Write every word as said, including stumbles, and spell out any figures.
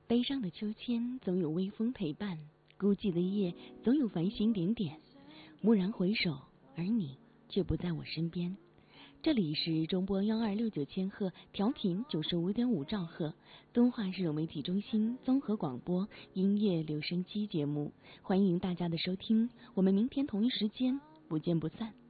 悲伤的秋天总有微风陪伴，孤寂的夜总有繁星点点。蓦然回首，而你却不在我身边。这里是中波幺二六九千赫，调频九十五点五兆赫，敦化市融媒体中心综合广播音乐留声机节目，欢迎大家的收听，我们明天同一时间不见不散。